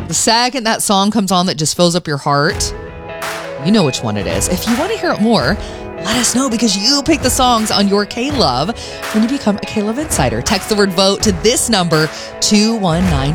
The second that song comes on that just fills up your heart, you know which one it is. If you want to hear it more, let us know because you pick the songs on your K-Love when you become a K-Love Insider. Text the word VOTE to this number, 219